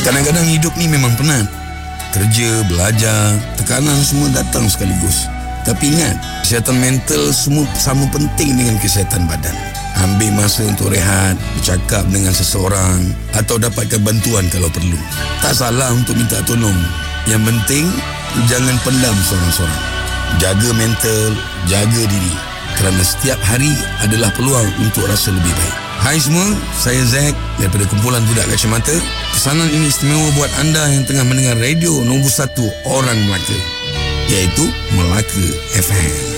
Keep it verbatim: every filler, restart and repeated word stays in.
Kadang-kadang hidup ni memang penat. Kerja, belajar, tekanan semua datang sekaligus. Tapi ingat, kesihatan mental semua sama penting dengan kesihatan badan. Ambil masa untuk rehat, bercakap dengan seseorang atau dapatkan bantuan kalau perlu. Tak salah untuk minta tolong. Yang penting, jangan pendam seorang-seorang. Jaga mental, jaga diri. Kerana setiap hari adalah peluang untuk rasa lebih baik. Hai semua, saya Zack daripada kumpulan Budak Kacamata. Pesanan ini istimewa buat anda yang tengah mendengar radio nombor satu orang Melaka, iaitu Melaka F M.